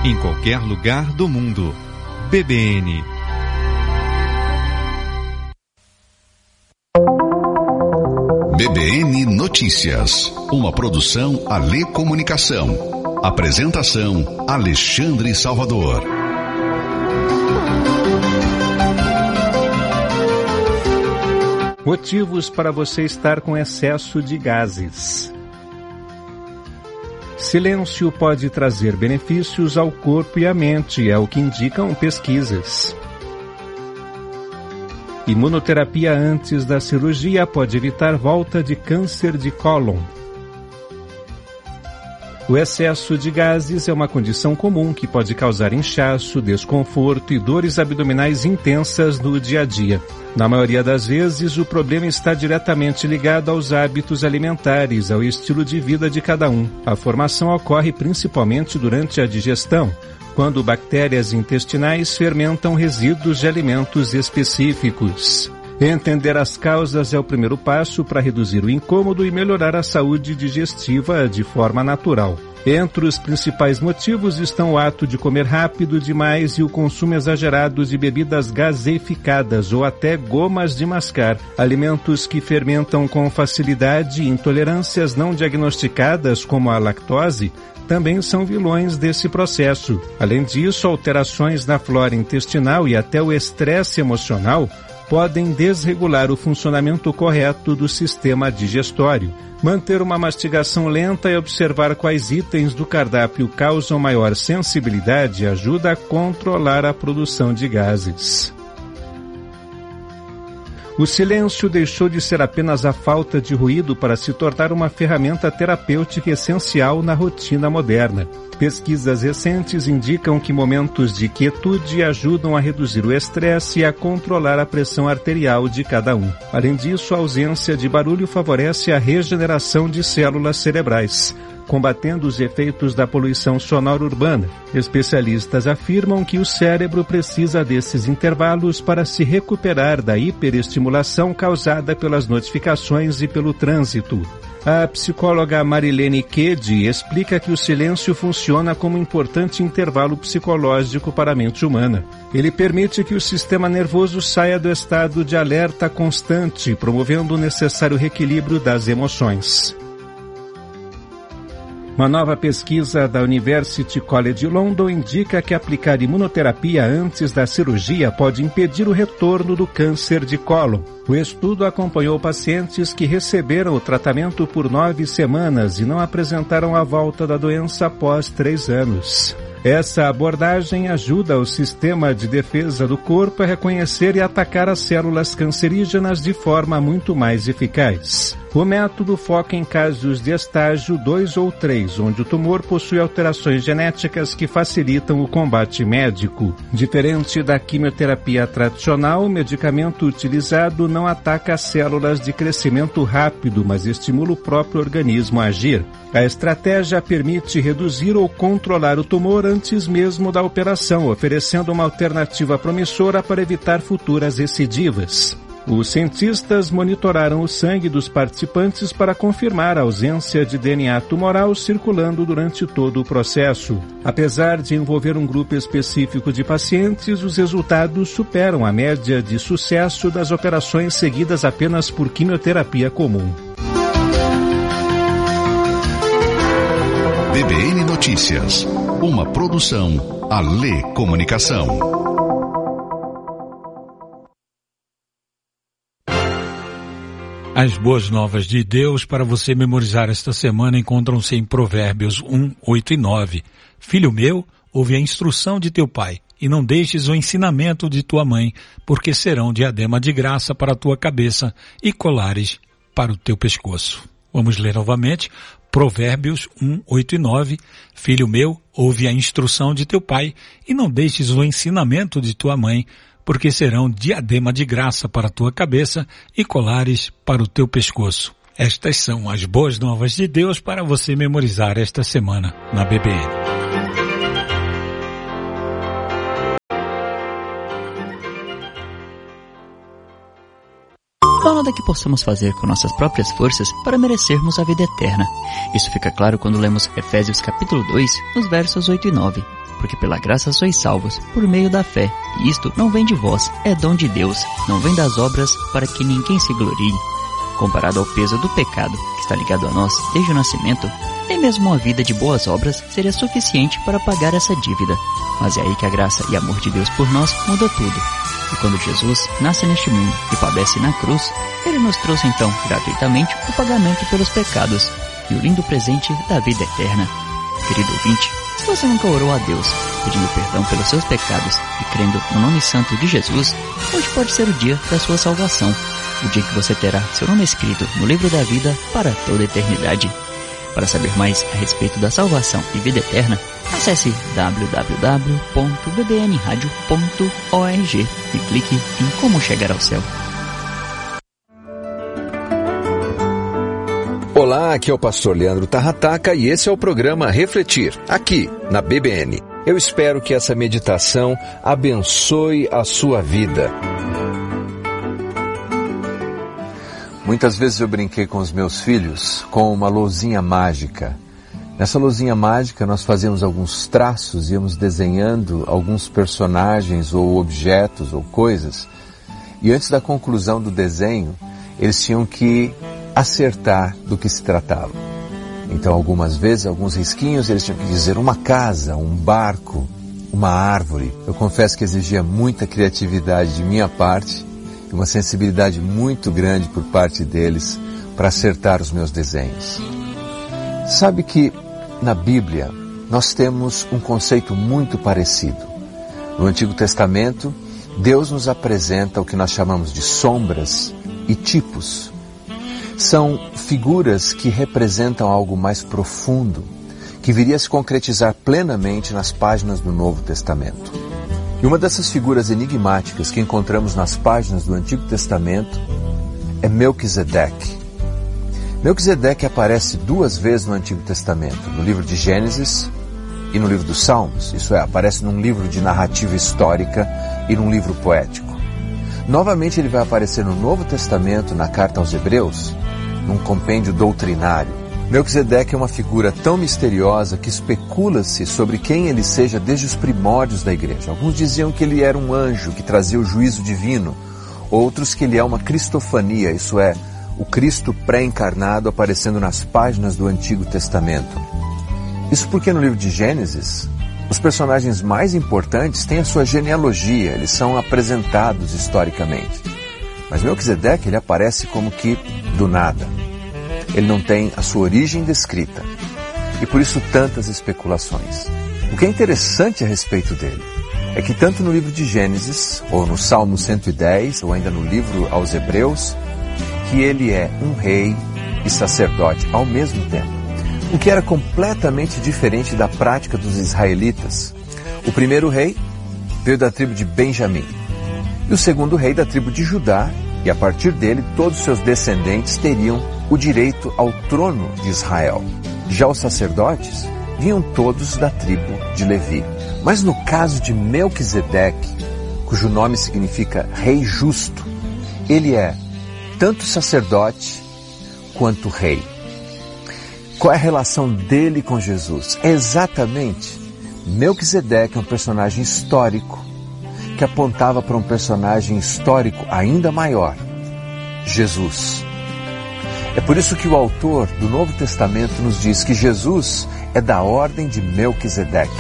em qualquer lugar do mundo. BBN. BBN Notícias, uma produção Alê Comunicação. Apresentação Alexandre Salvador. Motivos para você estar com excesso de gases. Silêncio pode trazer benefícios ao corpo e à mente, é o que indicam pesquisas. Imunoterapia antes da cirurgia pode evitar volta de câncer de cólon. O excesso de gases é uma condição comum que pode causar inchaço, desconforto e dores abdominais intensas no dia a dia. Na maioria das vezes, o problema está diretamente ligado aos hábitos alimentares, ao estilo de vida de cada um. A formação ocorre principalmente durante a digestão, quando bactérias intestinais fermentam resíduos de alimentos específicos. Entender as causas é o primeiro passo para reduzir o incômodo e melhorar a saúde digestiva de forma natural. Entre os principais motivos estão o ato de comer rápido demais e o consumo exagerado de bebidas gaseificadas ou até gomas de mascar, alimentos que fermentam com facilidade e intolerâncias não diagnosticadas como a lactose, também são vilões desse processo. Além disso, alterações na flora intestinal e até o estresse emocional podem desregular o funcionamento correto do sistema digestório. Manter uma mastigação lenta e observar quais itens do cardápio causam maior sensibilidade ajuda a controlar a produção de gases. O silêncio deixou de ser apenas a falta de ruído para se tornar uma ferramenta terapêutica essencial na rotina moderna. Pesquisas recentes indicam que momentos de quietude ajudam a reduzir o estresse e a controlar a pressão arterial de cada um. Além disso, a ausência de barulho favorece a regeneração de células cerebrais, combatendo os efeitos da poluição sonora urbana. Especialistas afirmam que o cérebro precisa desses intervalos para se recuperar da hiperestimulação causada pelas notificações e pelo trânsito. A psicóloga Marilene Kedi explica que o silêncio funciona como um importante intervalo psicológico para a mente humana. Ele permite que o sistema nervoso saia do estado de alerta constante, promovendo o necessário reequilíbrio das emoções. Uma nova pesquisa da University College London indica que aplicar imunoterapia antes da cirurgia pode impedir o retorno do câncer de cólon. O estudo acompanhou pacientes que receberam o tratamento por 9 semanas e não apresentaram a volta da doença após 3 anos. Essa abordagem ajuda o sistema de defesa do corpo a reconhecer e atacar as células cancerígenas de forma muito mais eficaz. O método foca em casos de estágio 2 ou 3, onde o tumor possui alterações genéticas que facilitam o combate médico. Diferente da quimioterapia tradicional, o medicamento utilizado não ataca as células de crescimento rápido, mas estimula o próprio organismo a agir. A estratégia permite reduzir ou controlar o tumor antes mesmo da operação, oferecendo uma alternativa promissora para evitar futuras recidivas. Os cientistas monitoraram o sangue dos participantes para confirmar a ausência de DNA tumoral circulando durante todo o processo. Apesar de envolver um grupo específico de pacientes, os resultados superam a média de sucesso das operações seguidas apenas por quimioterapia comum. BBN Notícias, uma produção Alê Comunicação. As boas novas de Deus para você memorizar esta semana encontram-se em Provérbios 1, 8 e 9. Filho meu, ouve a instrução de teu pai, e não deixes o ensinamento de tua mãe, porque serão diadema de graça para a tua cabeça e colares para o teu pescoço. Vamos ler novamente. Provérbios 1, 8 e 9. Filho meu, ouve a instrução de teu pai, e não deixes o ensinamento de tua mãe, porque serão diadema de graça para a tua cabeça e colares para o teu pescoço. Estas são as boas novas de Deus para você memorizar esta semana na BBN. Não há nada que possamos fazer com nossas próprias forças para merecermos a vida eterna. Isso fica claro quando lemos Efésios capítulo 2, nos versos 8 e 9. porque pela graça sois salvos, por meio da fé. E isto não vem de vós, é dom de Deus, não vem das obras, para que ninguém se glorie. Comparado ao peso do pecado, que está ligado a nós desde o nascimento, nem mesmo uma vida de boas obras seria suficiente para pagar essa dívida. Mas é aí que a graça e amor de Deus por nós muda tudo. E quando Jesus nasce neste mundo e padece na cruz, Ele nos trouxe então, gratuitamente, o pagamento pelos pecados e o lindo presente da vida eterna. Querido ouvinte, se você nunca orou a Deus, pedindo perdão pelos seus pecados e crendo no nome santo de Jesus, hoje pode ser o dia da sua salvação, o dia que você terá seu nome escrito no livro da vida para toda a eternidade. Para saber mais a respeito da salvação e vida eterna, acesse www.bbnradio.org e clique em Como Chegar ao Céu. Olá, aqui é o pastor Leandro Tarrataca e esse é o programa Refletir, aqui na BBN. Eu espero que essa meditação abençoe a sua vida. Muitas vezes eu brinquei com os meus filhos com uma lousinha mágica. Nessa lousinha mágica nós fazíamos alguns traços, íamos desenhando alguns personagens ou objetos ou coisas. E antes da conclusão do desenho, eles tinham que acertar do que se tratava. Então algumas vezes, alguns risquinhos, eles tinham que dizer uma casa, um barco, uma árvore. Eu confesso que exigia muita criatividade de minha parte, uma sensibilidade muito grande por parte deles para acertar os meus desenhos. Sabe que na Bíblia nós temos um conceito muito parecido. No Antigo Testamento, Deus nos apresenta o que nós chamamos de sombras e tipos. São figuras que representam algo mais profundo, que viria a se concretizar plenamente nas páginas do Novo Testamento. E uma dessas figuras enigmáticas que encontramos nas páginas do Antigo Testamento é Melquisedeque. Melquisedeque aparece 2 vezes no Antigo Testamento, no livro de Gênesis e no livro dos Salmos. Isso é, aparece num livro de narrativa histórica e num livro poético. Novamente ele vai aparecer no Novo Testamento, na carta aos Hebreus, num compêndio doutrinário. Melquisedeque é uma figura tão misteriosa que especula-se sobre quem ele seja desde os primórdios da igreja. Alguns diziam que ele era um anjo que trazia o juízo divino, outros que ele é uma cristofania, isso é, o Cristo pré-encarnado aparecendo nas páginas do Antigo Testamento. Isso porque no livro de Gênesis, os personagens mais importantes têm a sua genealogia, eles são apresentados historicamente. Mas Melquisedeque, ele aparece como que do nada. Ele não tem a sua origem descrita. E por isso tantas especulações. O que é interessante a respeito dele é que tanto no livro de Gênesis, ou no Salmo 110, ou ainda no livro aos Hebreus, que ele é um rei e sacerdote ao mesmo tempo. O que era completamente diferente da prática dos israelitas. O primeiro rei veio da tribo de Benjamim. E o segundo rei da tribo de Judá, e a partir dele todos os seus descendentes teriam o direito ao trono de Israel. Já os sacerdotes vinham todos da tribo de Levi. Mas no caso de Melquisedeque, cujo nome significa rei justo, ele é tanto sacerdote quanto rei. Qual é a relação dele com Jesus? É exatamente, Melquisedeque é um personagem histórico que apontava para um personagem histórico ainda maior, Jesus. É por isso que o autor do Novo Testamento nos diz que Jesus é da ordem de Melquisedeque.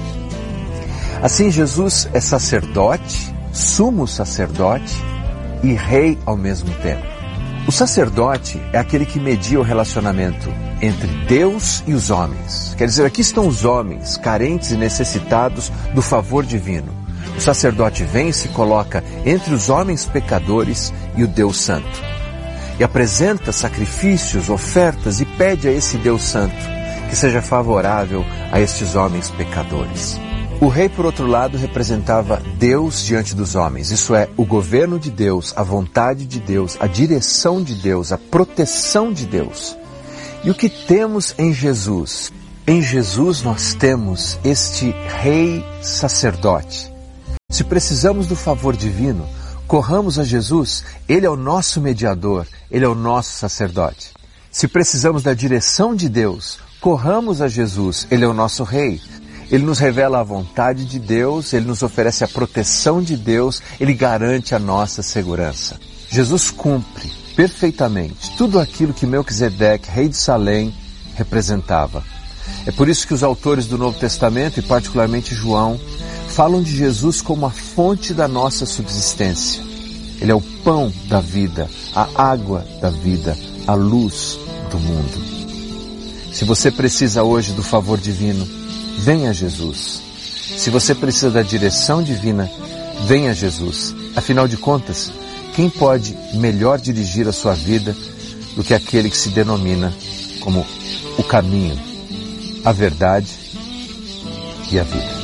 Assim, Jesus é sacerdote, sumo sacerdote e rei ao mesmo tempo. O sacerdote é aquele que media o relacionamento entre Deus e os homens. Quer dizer, aqui estão os homens, carentes e necessitados do favor divino. O sacerdote vem e se coloca entre os homens pecadores e o Deus Santo. E apresenta sacrifícios, ofertas e pede a esse Deus Santo que seja favorável a estes homens pecadores. O rei, por outro lado, representava Deus diante dos homens. Isso é, o governo de Deus, a vontade de Deus, a direção de Deus, a proteção de Deus. E o que temos em Jesus? Em Jesus nós temos este rei sacerdote. Se precisamos do favor divino, corramos a Jesus, Ele é o nosso mediador, Ele é o nosso sacerdote. Se precisamos da direção de Deus, corramos a Jesus, Ele é o nosso rei. Ele nos revela a vontade de Deus, Ele nos oferece a proteção de Deus, Ele garante a nossa segurança. Jesus cumpre perfeitamente tudo aquilo que Melquisedeque, rei de Salém, representava. É por isso que os autores do Novo Testamento, e particularmente João, falam de Jesus como a fonte da nossa subsistência. Ele é o pão da vida, a água da vida, a luz do mundo. Se você precisa hoje do favor divino, venha a Jesus. Se você precisa da direção divina, venha a Jesus. Afinal de contas, quem pode melhor dirigir a sua vida do que aquele que se denomina como o caminho, a verdade e a vida?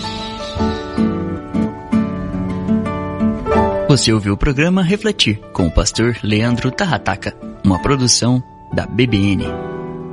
Você ouviu o programa Refletir com o pastor Leandro Tarrataca, uma produção da BBN.